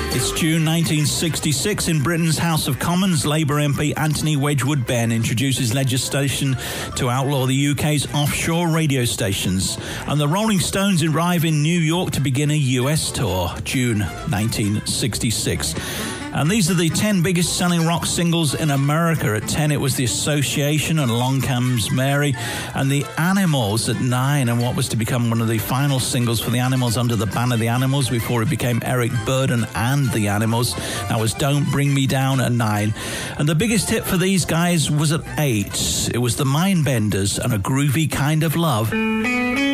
It's June 1966. In Britain's House of Commons, Labour MP Anthony Wedgwood Benn introduces legislation to outlaw the UK's offshore radio stations. And the Rolling Stones arrive in New York to begin a US tour, June 1966. And these are the 10 biggest selling rock singles in America. At 10, it was The Association and Along Comes Mary, and The Animals at 9, and what was to become one of the final singles for The Animals under the ban of The Animals before it became Eric Burdon and The Animals. That was Don't Bring Me Down at 9. And the biggest hit for these guys was at 8. It was The Mindbenders and A Groovy Kind of Love.